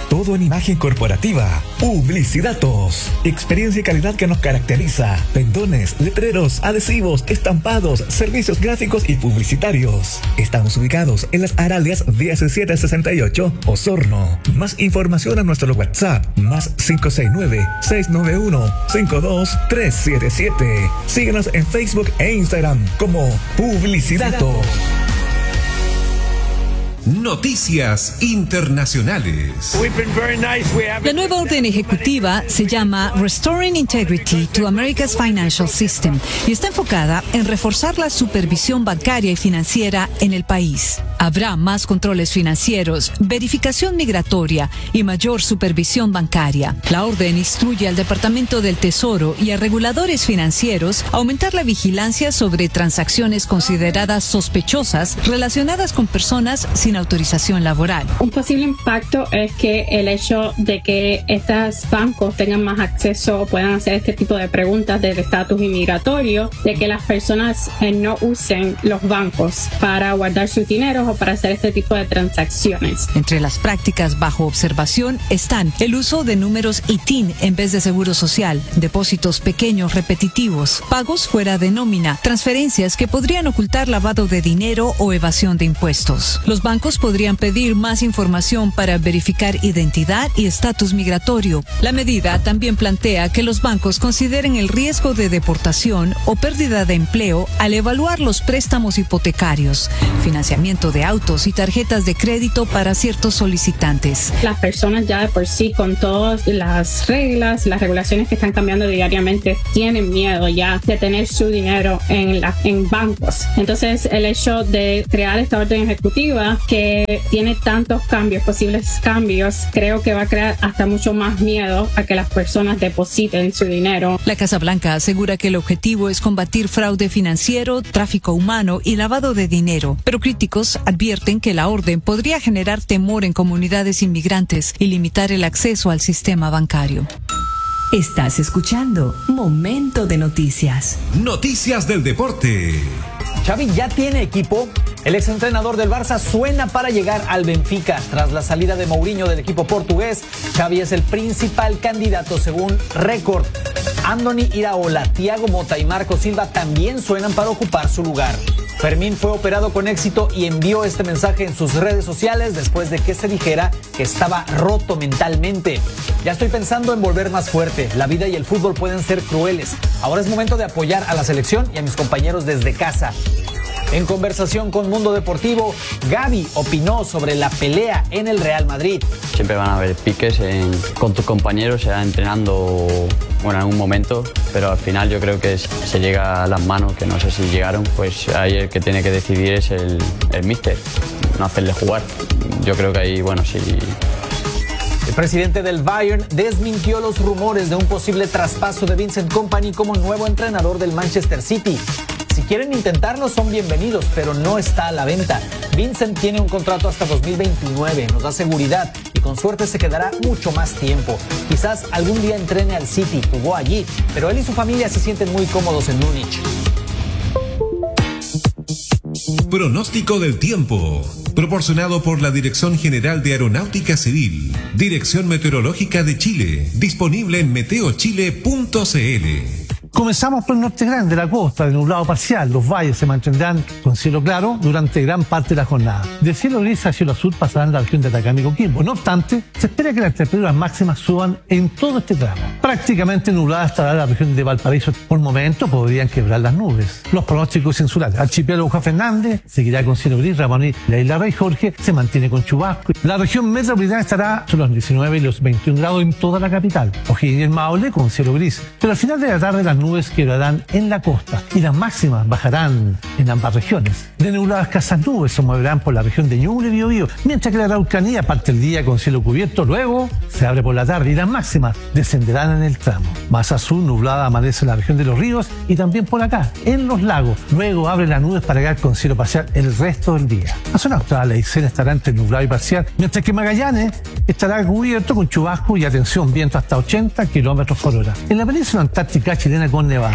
todo en imagen corporativa. Publicidatos. Experiencia y calidad que nos caracteriza. Pendones, letreros, adhesivos, estampados, servicios gráficos y publicitarios. Estamos ubicados en las Aralias 1768, Osorno. Más información a nuestro WhatsApp, más 569-691-52377. Síguenos en Facebook e Instagram como Publicidatos. Noticias internacionales. La nueva orden ejecutiva se llama Restoring Integrity to America's Financial System y está enfocada en reforzar la supervisión bancaria y financiera en el país. Habrá más controles financieros, verificación migratoria y mayor supervisión bancaria. La orden instruye al Departamento del Tesoro y a reguladores financieros a aumentar la vigilancia sobre transacciones consideradas sospechosas relacionadas con personas sin autorización laboral. Un posible impacto es que el hecho de que estos bancos tengan más acceso o puedan hacer este tipo de preguntas del estatus inmigratorio, de que las personas no usen los bancos para guardar sus dineros o para hacer este tipo de transacciones. Entre las prácticas bajo observación están el uso de números ITIN en vez de seguro social, depósitos pequeños repetitivos, pagos fuera de nómina, transferencias que podrían ocultar lavado de dinero o evasión de impuestos. Los bancos podrían pedir más información para verificar identidad y estatus migratorio. La medida también plantea que los bancos consideren el riesgo de deportación o pérdida de empleo al evaluar los préstamos hipotecarios, financiamiento de autos y tarjetas de crédito para ciertos solicitantes. Las personas ya de por sí, con todas las reglas, las regulaciones que están cambiando diariamente, tienen miedo ya de tener su dinero en bancos. Entonces, el hecho de crear esta orden ejecutiva que tiene tantos cambios, posibles cambios, creo que va a crear hasta mucho más miedo a que las personas depositen su dinero. La Casa Blanca asegura que el objetivo es combatir fraude financiero, tráfico humano y lavado de dinero, pero críticos advierten que la orden podría generar temor en comunidades inmigrantes y limitar el acceso al sistema bancario. Estás escuchando Momento de Noticias. Noticias del deporte. Xavi ya tiene equipo. El exentrenador del Barça suena para llegar al Benfica. Tras la salida de Mourinho del equipo portugués, Xavi es el principal candidato según Record. Andoni Iraola, Thiago Motta y Marco Silva también suenan para ocupar su lugar. Fermín fue operado con éxito y envió este mensaje en sus redes sociales después de que se dijera que estaba roto mentalmente. Ya estoy pensando en volver más fuerte. La vida y el fútbol pueden ser crueles. Ahora es momento de apoyar a la selección y a mis compañeros desde casa. En conversación con Mundo Deportivo, Gavi opinó sobre la pelea en el Real Madrid. Siempre van a haber piques con tus compañeros, sea entrenando en un momento, pero al final yo creo que se llega a las manos, que no sé si llegaron, pues ahí el que tiene que decidir es el míster, no hacerle jugar. Yo creo que ahí, sí. El presidente del Bayern desmintió los rumores de un posible traspaso de Vincent Kompany como nuevo entrenador del Manchester City. Si quieren intentarlo, son bienvenidos, pero no está a la venta. Vincent tiene un contrato hasta 2029, nos da seguridad y con suerte se quedará mucho más tiempo. Quizás algún día entrene al City, jugó allí, pero él y su familia se sienten muy cómodos en Múnich. Pronóstico del tiempo, proporcionado por la Dirección General de Aeronáutica Civil, Dirección Meteorológica de Chile, disponible en meteochile.cl. Comenzamos por el norte grande, la costa, de nublado parcial. Los valles se mantendrán con cielo claro durante gran parte de la jornada. De cielo gris a cielo azul pasarán la región de Atacama y Coquimbo. No obstante, se espera que las temperaturas máximas suban en todo este tramo. Prácticamente nublada estará la región de Valparaíso. Por momento podrían quebrar las nubes. Los pronósticos insulares. Archipiélago Juan Fernández seguirá con cielo gris. Ramoní, la isla Rey Jorge se mantiene con chubasco. La región metropolitana estará sobre los 19 y los 21 grados en toda la capital. O'Higgins y el Maule con cielo gris. Pero al final de la tarde las nubes quebrarán en la costa y las máximas bajarán en ambas regiones. De nubladas escasas nubes se moverán por la región de Ñuble y Biobío, mientras que la Araucanía parte el día con cielo cubierto, luego se abre por la tarde y las máximas descenderán en el tramo. Más al sur, nublada amanece en la región de Los Ríos y también por acá, en los lagos. Luego abre las nubes para quedar con cielo parcial el resto del día. La zona austral, la Aysén estará entre nublado y parcial, mientras que Magallanes estará cubierto con chubasco y atención, viento hasta 80 kilómetros por hora. En la península antártica chilena con nevadas.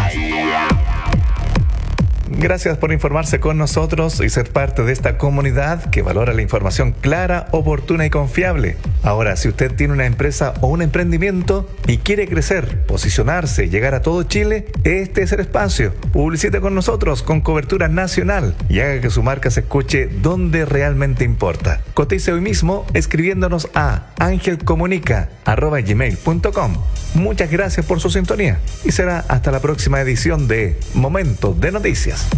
Gracias por informarse con nosotros y ser parte de esta comunidad que valora la información clara, oportuna y confiable. Ahora, si usted tiene una empresa o un emprendimiento y quiere crecer, posicionarse, llegar a todo Chile, este es el espacio. Publicite con nosotros con cobertura nacional y haga que su marca se escuche donde realmente importa. Cotice hoy mismo escribiéndonos a angelcomunica@gmail.com. Muchas gracias por su sintonía y será hasta la próxima edición de Momento de Noticias.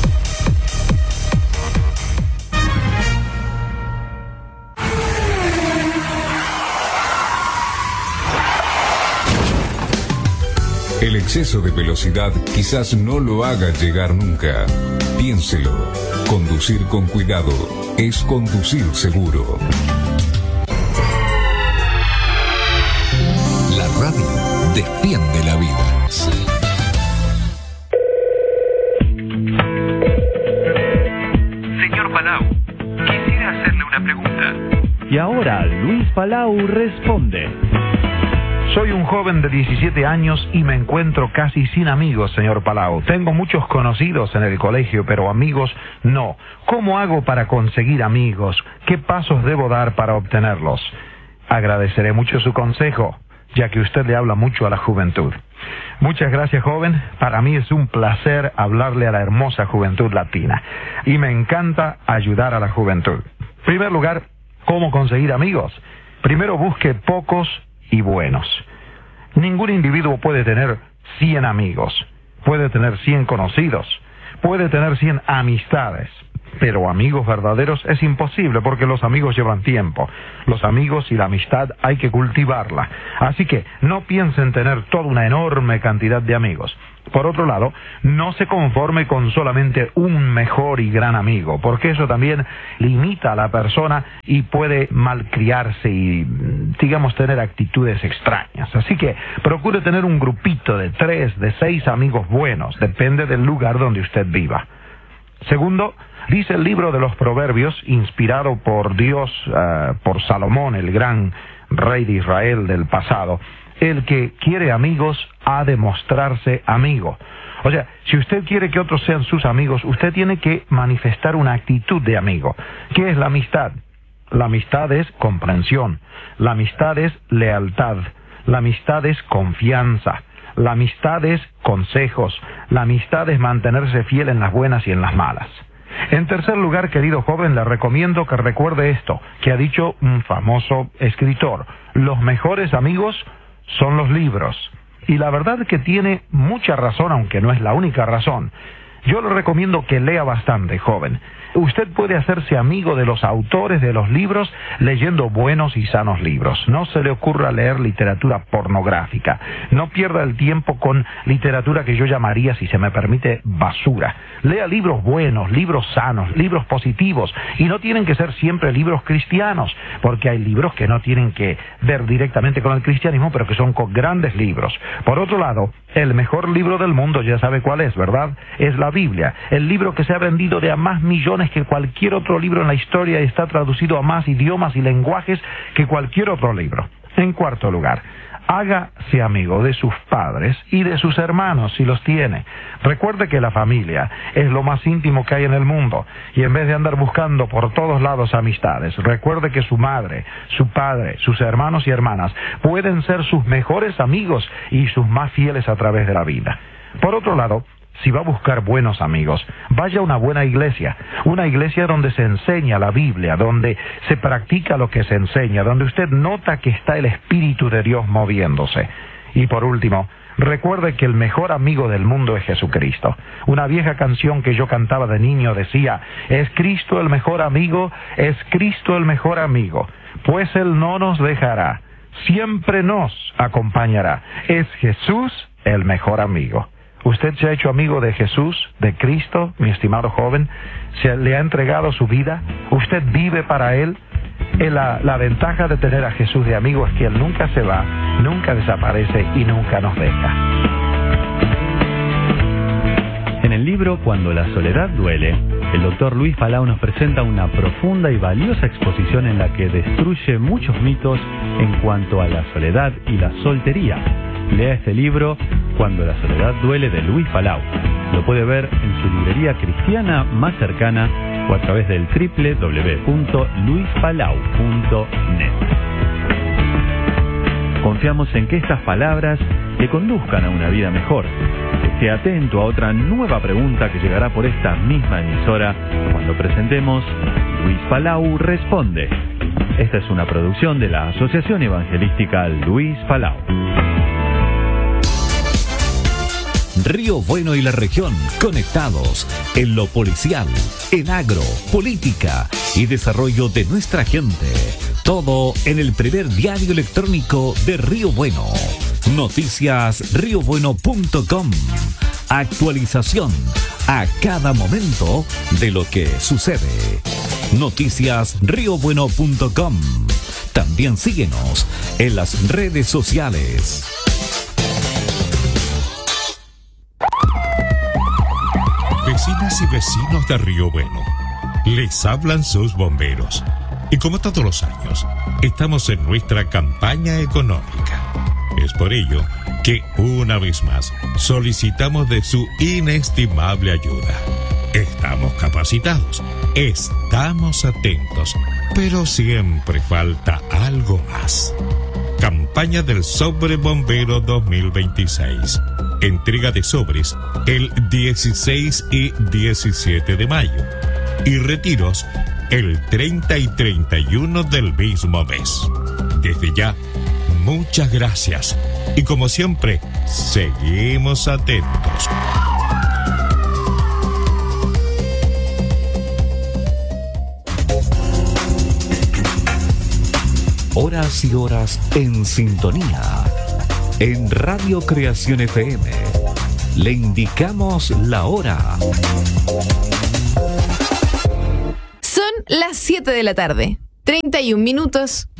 El exceso de velocidad quizás no lo haga llegar nunca. Piénselo. Conducir con cuidado es conducir seguro. La radio defiende la vida. Señor Palau, quisiera hacerle una pregunta. Y ahora Luis Palau responde. Soy un joven de 17 años y me encuentro casi sin amigos, señor Palau. Tengo muchos conocidos en el colegio, pero amigos no. ¿Cómo hago para conseguir amigos? ¿Qué pasos debo dar para obtenerlos? Agradeceré mucho su consejo, ya que usted le habla mucho a la juventud. Muchas gracias, joven. Para mí es un placer hablarle a la hermosa juventud latina. Y me encanta ayudar a la juventud. En primer lugar, ¿cómo conseguir amigos? Primero busque pocos y buenos. Ningún individuo puede tener 100 amigos, puede tener 100 conocidos, puede tener 100 amistades, pero amigos verdaderos es imposible porque los amigos llevan tiempo. Los amigos y la amistad hay que cultivarla. Así que no piensen tener toda una enorme cantidad de amigos. Por otro lado, no se conforme con solamente un mejor y gran amigo, porque eso también limita a la persona y puede malcriarse y, digamos, tener actitudes extrañas. Así que procure tener un grupito de 3, de 6 amigos buenos, depende del lugar donde usted viva. Segundo, dice el libro de los Proverbios, inspirado por Dios, por Salomón, el gran rey de Israel del pasado: el que quiere amigos ha de mostrarse amigo. O sea, si usted quiere que otros sean sus amigos, usted tiene que manifestar una actitud de amigo. ¿Qué es la amistad? La amistad es comprensión, la amistad es lealtad, la amistad es confianza, la amistad es consejos, la amistad es mantenerse fiel en las buenas y en las malas. En tercer lugar, querido joven, le recomiendo que recuerde esto, que ha dicho un famoso escritor: los mejores amigos son los libros. Y la verdad que tiene mucha razón, aunque no es la única razón. Yo le recomiendo que lea bastante, joven. Usted puede hacerse amigo de los autores de los libros leyendo buenos y sanos libros. No se le ocurra leer literatura pornográfica. No pierda el tiempo con literatura que yo llamaría, si se me permite, basura. Lea libros buenos, libros sanos, libros positivos. Y no tienen que ser siempre libros cristianos, porque hay libros que no tienen que ver directamente con el cristianismo, pero que son grandes libros. Por otro lado, el mejor libro del mundo, ya sabe cuál es, ¿verdad? Es la Biblia, el libro que se ha vendido de a más millones que cualquier otro libro en la historia y está traducido a más idiomas y lenguajes que cualquier otro libro. En cuarto lugar, hágase amigo de sus padres y de sus hermanos si los tiene. Recuerde que la familia es lo más íntimo que hay en el mundo y en vez de andar buscando por todos lados amistades, recuerde que su madre, su padre, sus hermanos y hermanas pueden ser sus mejores amigos y sus más fieles a través de la vida. Por otro lado, si va a buscar buenos amigos, vaya a una buena iglesia, una iglesia donde se enseña la Biblia, donde se practica lo que se enseña, donde usted nota que está el Espíritu de Dios moviéndose. Y por último, recuerde que el mejor amigo del mundo es Jesucristo. Una vieja canción que yo cantaba de niño decía: es Cristo el mejor amigo, es Cristo el mejor amigo, pues Él no nos dejará, siempre nos acompañará, es Jesús el mejor amigo. ¿Usted se ha hecho amigo de Jesús, de Cristo, mi estimado joven? ¿Se le ha entregado su vida? ¿Usted vive para Él? La ventaja de tener a Jesús de amigo es que Él nunca se va, nunca desaparece y nunca nos deja. En el libro Cuando la soledad duele, el doctor Luis Palau nos presenta una profunda y valiosa exposición en la que destruye muchos mitos en cuanto a la soledad y la soltería. Lea este libro, Cuando la soledad duele, de Luis Palau. Lo puede ver en su librería cristiana más cercana o a través del www.luispalau.net. confiamos en que estas palabras le conduzcan a una vida mejor. Esté atento a otra nueva pregunta que llegará por esta misma emisora cuando presentemos Luis Palau Responde. Esta es una producción de la Asociación Evangelística Luis Palau. Río Bueno y la región, conectados en lo policial, en agro, política y desarrollo de nuestra gente. Todo en el primer diario electrónico de Río Bueno. Noticiasriobueno.com. Actualización a cada momento de lo que sucede. Noticiasriobueno.com. También síguenos en las redes sociales. Vecinas y vecinos de Río Bueno, les hablan sus bomberos. Y como todos los años, estamos en nuestra campaña económica. Es por ello que una vez más solicitamos de su inestimable ayuda. Estamos capacitados, estamos atentos, pero siempre falta algo más. Campaña del Sobre Bombero 2026. Entrega de sobres el 16 y 17 de mayo y retiros el 30 y 31 del mismo mes. Desde ya, muchas gracias y como siempre, seguimos atentos. Horas y horas en sintonía. En Radio Creación FM le indicamos la hora. Son las 7 de la tarde, 31 minutos.